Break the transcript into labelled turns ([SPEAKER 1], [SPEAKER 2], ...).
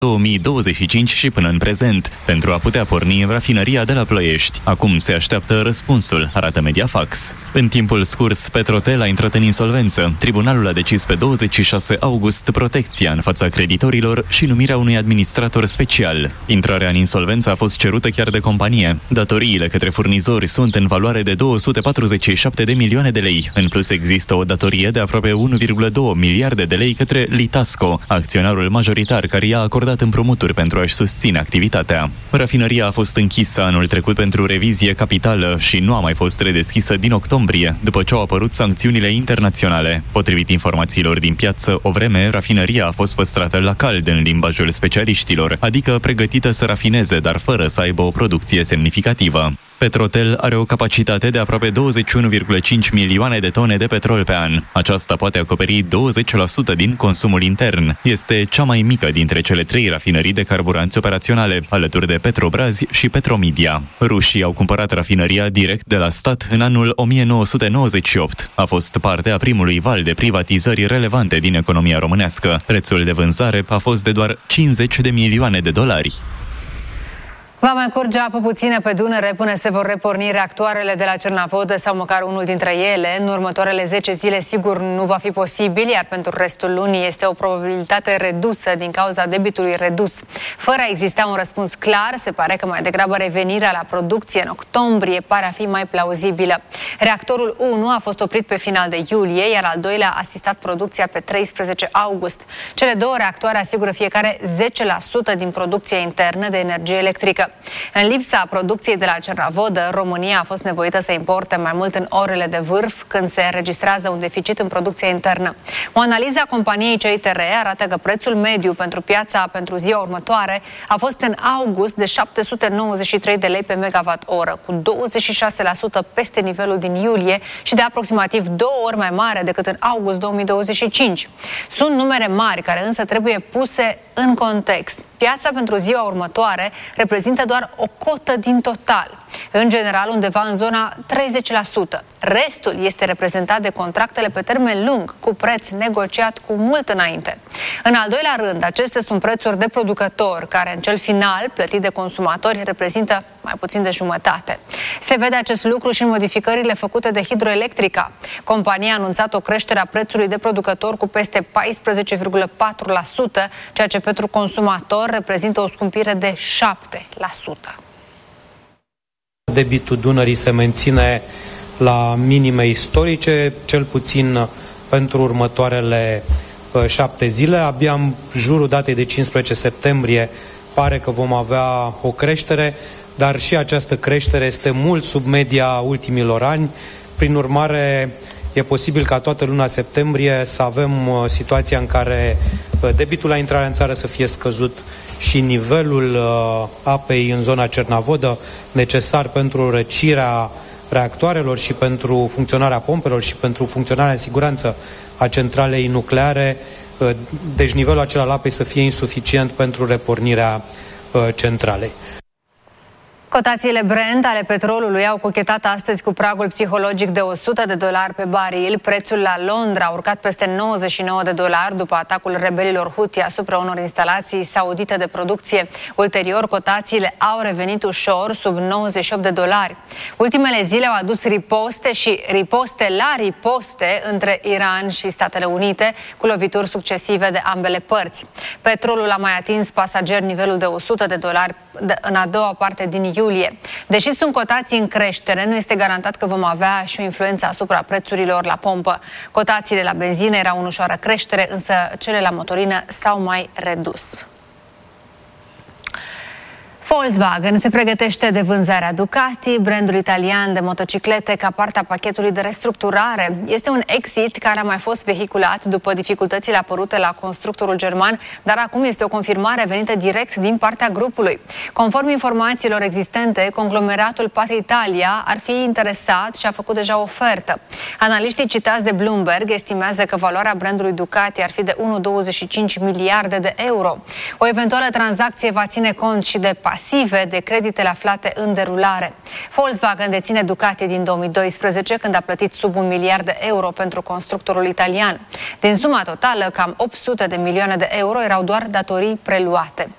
[SPEAKER 1] 2025 și până în prezent, pentru a putea porni rafinăria de la Ploiești. Acum se așteaptă răspunsul, arată Mediafax. În timpul scurs, Petrotel a intrat în insolvență. Tribunalul a decis pe 26 august protecția în fața creditorilor și numirea unui administrator special. Intrarea în insolvență a fost cerută chiar de companie. Datoriile către furnizori sunt în valoare de 247 de milioane de lei. În plus, există o datorie de aproape 1,2 miliarde de lei către Litasco, acționarul majoritar care i-a acordat împrumuturi pentru a-și susține activitatea. Rafinăria a fost închisă anul trecut pentru revizie capitală și nu a mai fost redeschisă din octombrie, după ce au apărut sancțiunile internaționale. Potrivit informațiilor din piață, o vreme, rafinăria a fost păstrată la cald în limbajul specialiștilor, adică pregătită să rafineze, dar fără să aibă o producție semnificativă. Petrotel are o capacitate de aproape 21,5 milioane de tone de petrol pe an. Aceasta poate acoperi 20% din consumul intern. Este cea mai mică dintre cele 3 rafinării de carburanți operaționale, alături de Petrobrazi și Petromidia. Rușii au cumpărat rafinăria direct de la stat în anul 1998. A fost parte a primului val de privatizări relevante din economia românească. Prețul de vânzare a fost de doar 50 de milioane de dolari.
[SPEAKER 2] Va mai curge apă puțină pe Dunăre până se vor reporni reactoarele de la Cernavodă sau măcar unul dintre ele. În următoarele 10 zile sigur nu va fi posibil, iar pentru restul lunii este o probabilitate redusă din cauza debitului redus. Fără a exista un răspuns clar, se pare că mai degrabă revenirea la producție în octombrie pare a fi mai plauzibilă. Reactorul 1 a fost oprit pe final de iulie, iar al doilea a asistat producția pe 13 august. Cele două reactoare asigură fiecare 10% din producția internă de energie electrică. În lipsa producției de la Cernavodă, România a fost nevoită să importe mai mult în orele de vârf, când se înregistrează un deficit în producția internă. O analiză a companiei CITR arată că prețul mediu pentru piața pentru ziua următoare a fost în august de 793 de lei pe megawatt-oră, cu 26% peste nivelul din iulie și de aproximativ 2 ori mai mare decât în august 2025. Sunt numere mari care însă trebuie puse în context. Piața pentru ziua următoare reprezintă doar o cotă din total, în general undeva în zona 30%. Restul este reprezentat de contractele pe termen lung, cu preț negociat cu mult înainte. În al doilea rând, acestea sunt prețuri de producător, care în cel final, plătit de consumatori, reprezintă mai puțin de jumătate. Se vede acest lucru și în modificările făcute de Hidroelectrica. Compania a anunțat o creștere a prețului de producător cu peste 14,4%, ceea ce pentru consumator reprezintă o scumpire de 7%.
[SPEAKER 3] Debitul Dunării se menține la minime istorice, cel puțin pentru următoarele 7 zile. Abia în jurul datei de 15 septembrie pare că vom avea o creștere, dar și această creștere este mult sub media ultimilor ani. Prin urmare, e posibil ca toată luna septembrie să avem situația în care debitul la intrare în țară să fie scăzut și nivelul apei în zona Cernavodă, necesar pentru răcirea reactoarelor și pentru funcționarea pompelor și pentru funcționarea în siguranță a centralei nucleare, deci nivelul acela al apei să fie insuficient pentru repornirea centralei.
[SPEAKER 2] Cotațiile Brent ale petrolului au cochetat astăzi cu pragul psihologic de $100 pe baril. Prețul la Londra a urcat peste $99 după atacul rebelilor Houthi asupra unor instalații saudite de producție. Ulterior, cotațiile au revenit ușor sub $98. Ultimele zile au adus riposte și riposte la riposte între Iran și Statele Unite, cu lovituri succesive de ambele părți. Petrolul a mai atins pasager nivelul de $100 în a doua parte din iulie. Deși sunt cotații în creștere, nu este garantat că vom avea și o influență asupra prețurilor la pompă. Cotațiile la benzină erau în ușoară creștere, însă cele la motorină s-au mai redus. Volkswagen se pregătește de vânzarea Ducati, brandul italian de motociclete, ca parte a pachetului de restructurare. Este un exit care a mai fost vehiculat după dificultățile apărute la constructorul german, dar acum este o confirmare venită direct din partea grupului. Conform informațiilor existente, conglomeratul Patria Italia ar fi interesat și a făcut deja o ofertă. Analiștii citați de Bloomberg estimează că valoarea brandului Ducati ar fi de 1,25 miliarde de euro. O eventuală tranzacție va ține cont și de pasiunea pasive de creditele aflate în derulare. Volkswagen deține Ducati din 2012, când a plătit sub 1 miliard de euro pentru constructorul italian. Din suma totală, cam 800 de milioane de euro erau doar datorii preluate.